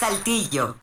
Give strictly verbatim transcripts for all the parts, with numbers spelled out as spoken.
Saltillo.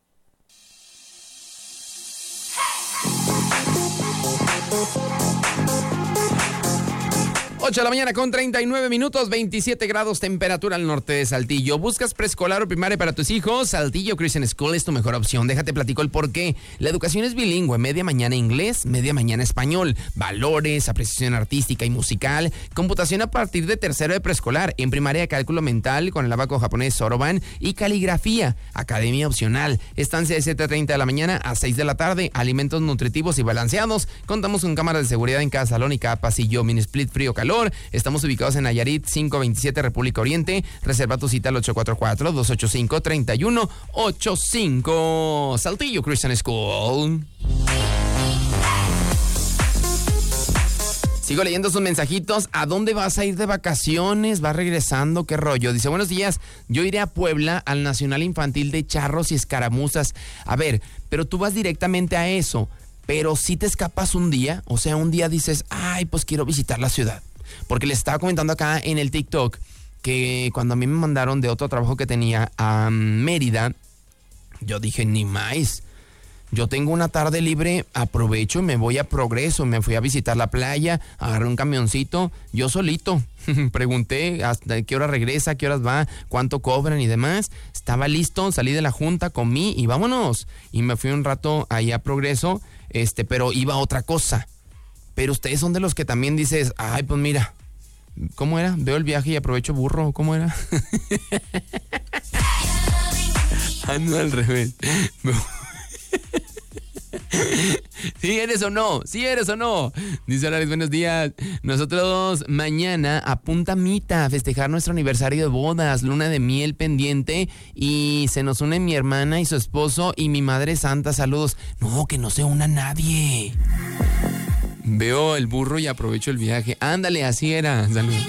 ocho de la mañana con treinta y nueve minutos, veintisiete grados temperatura al norte de Saltillo. ¿Buscas preescolar o primaria para tus hijos? Saltillo Christian School es tu mejor opción. Déjate platico el por qué. La educación es bilingüe, media mañana inglés, media mañana español. Valores, apreciación artística y musical. Computación a partir de tercero de preescolar. En primaria, cálculo mental con el abaco japonés Soroban y caligrafía. Academia opcional. Estancia de siete treinta de la mañana a seis de la tarde. Alimentos nutritivos y balanceados. Contamos con cámaras de seguridad en cada salón y cada pasillo. Mini split frío calor. Estamos ubicados en Nayarit, quinientos veintisiete, República Oriente. Reserva tu cita al ocho cuatro cuatro, dos ocho cinco, tres uno ocho cinco. Saltillo Christian School. Sigo leyendo sus mensajitos. ¿A dónde vas a ir de vacaciones? ¿Vas regresando? ¿Qué rollo? Dice, buenos días, yo iré a Puebla al Nacional Infantil de Charros y Escaramuzas. A ver, pero tú vas directamente a eso, pero si te escapas un día, o sea, un día dices, ay, pues quiero visitar la ciudad. Porque les estaba comentando acá en el TikTok que cuando a mí me mandaron de otro trabajo que tenía a Mérida, yo dije, ni más. Yo tengo una tarde libre, aprovecho y me voy a Progreso. Me fui a visitar la playa, agarré un camioncito, yo solito. Pregunté hasta qué hora regresa, qué horas va, cuánto cobran y demás. Estaba listo, salí de la junta, comí y vámonos. Y me fui un rato ahí a Progreso, este, pero iba a otra cosa. Pero ustedes son de los que también dices, ay, pues mira, ¿cómo era? Veo el viaje y aprovecho burro, ¿cómo era? Ah, no, al revés. ¿Sí eres o no? ¿Sí eres o no? Dice Alex, buenos días. Nosotros mañana a Punta Mita a festejar nuestro aniversario de bodas, luna de miel pendiente, y se nos une mi hermana y su esposo y mi madre santa. Saludos. No, que no se una nadie. Veo el burro y aprovecho el viaje. Ándale, así era. Saludos.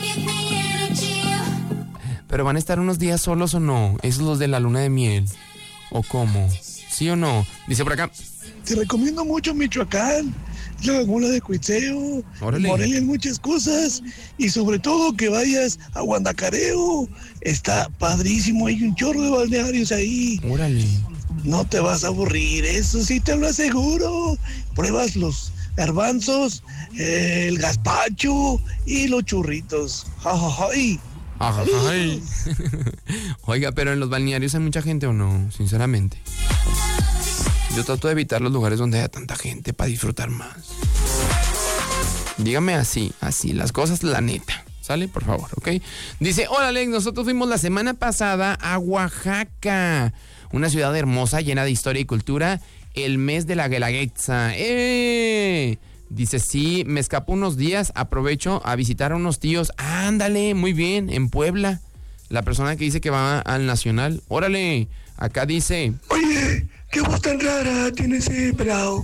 Pero van a estar unos días solos o no, esos los de la luna de miel. ¿O cómo? ¿Sí o no? Dice por acá. Te recomiendo mucho Michoacán, la laguna de Cuitzeo, Morelia en muchas cosas, y sobre todo que vayas a Guandacareo. Está padrísimo, hay un chorro de balnearios ahí. Órale. No te vas a aburrir, eso sí te lo aseguro. Pruebas los garbanzos, eh, el gazpacho y los churritos. ¡Ay! Ay. Oiga, pero en los balnearios hay mucha gente o no, sinceramente. Yo trato de evitar los lugares donde haya tanta gente para disfrutar más. Dígame así, así, las cosas, la neta. ¿Sale? Por favor, ¿ok? Dice, hola Alex, nosotros fuimos la semana pasada a Oaxaca, una ciudad hermosa, llena de historia y cultura, el mes de la Guelaguetza. ¡Eh! Dice, sí, me escapo unos días, aprovecho a visitar a unos tíos. Ándale, muy bien, en Puebla. La persona que dice que va al Nacional. Órale, acá dice... Oye, qué voz tan rara tiene ese pelado.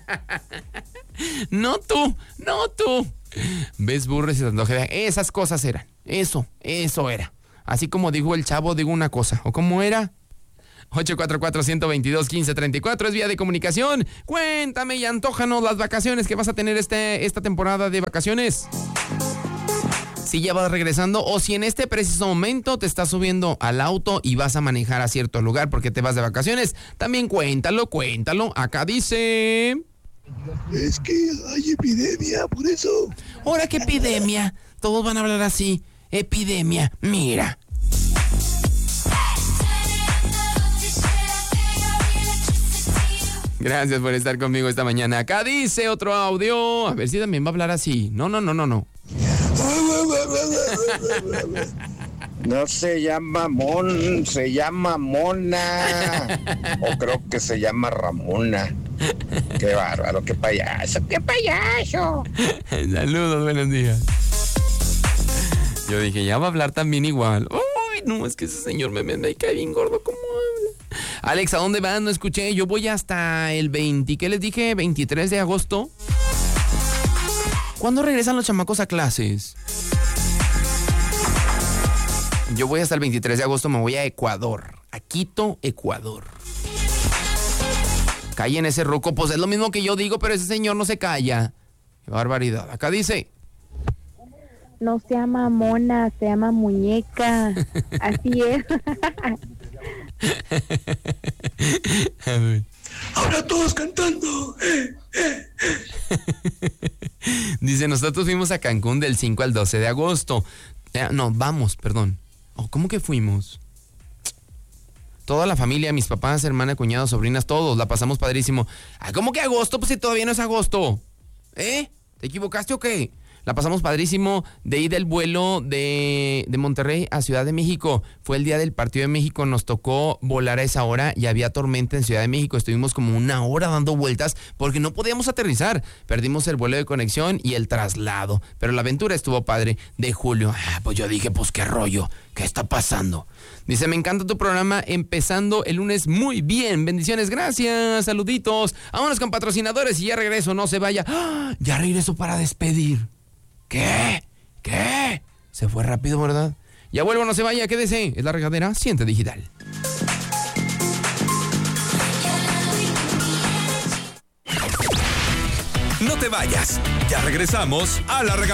No tú, no tú. ¿Ves burros y tanto? Esas cosas eran. Eso, eso era. Así como dijo el chavo, digo una cosa. ¿O cómo era? ocho cuatro cuatro, uno dos dos, uno cinco tres cuatro es vía de comunicación. Cuéntame y antójanos las vacaciones que vas a tener este, esta temporada de vacaciones. Si ya vas regresando o si en este preciso momento te estás subiendo al auto y vas a manejar a cierto lugar porque te vas de vacaciones, también cuéntalo, cuéntalo. Acá dice... Es que hay epidemia, por eso. ¿Ahora qué epidemia? Todos van a hablar así. Epidemia, mira. Gracias por estar conmigo esta mañana. Acá dice otro audio. A ver si también va a hablar así. No, no, no, no, no. No se llama Mon, se llama Mona. O creo que se llama Ramona. Qué bárbaro, qué payaso, qué payaso. Saludos, buenos días. Yo dije, ya va a hablar también igual. Uy, no, es que ese señor me, me, me cae bien gordo. ¿Cómo habla? Alex, ¿a dónde van? No escuché. Yo voy hasta el veinte, ¿qué les dije? veintitrés de agosto. ¿Cuándo regresan los chamacos a clases? Yo voy hasta el veintitrés de agosto, me voy a Ecuador. A Quito, Ecuador. Callen ese ruco, pues es lo mismo que yo digo, pero ese señor no se calla. Qué barbaridad. Acá dice... No se llama mona, se llama muñeca. Así es. todos cantando. Eh, eh, eh. Dice, nosotros fuimos a Cancún del cinco al doce de agosto. Eh, no, vamos, perdón. Oh, ¿cómo que fuimos? Toda la familia, mis papás, hermana, cuñados, sobrinas, todos, la pasamos padrísimo. Ah, ¿cómo que agosto? Pues si todavía no es agosto. ¿Eh? ¿Te equivocaste o qué? La pasamos padrísimo de ida el vuelo de, de Monterrey a Ciudad de México. Fue el día del partido de México, nos tocó volar a esa hora y había tormenta en Ciudad de México. Estuvimos como una hora dando vueltas porque no podíamos aterrizar. Perdimos el vuelo de conexión y el traslado. Pero la aventura estuvo padre. De julio, ah, pues yo dije, pues qué rollo, ¿qué está pasando? Dice, me encanta tu programa, empezando el lunes muy bien. Bendiciones, gracias, saluditos. Vámonos con patrocinadores y ya regreso, no se vaya. ¡Ah! Ya regreso para despedir. ¿Qué? ¿Qué? Se fue rápido, ¿verdad? Ya vuelvo, no se vaya, quédese. Es la regadera Siente Digital. No te vayas. Ya regresamos a la regadera.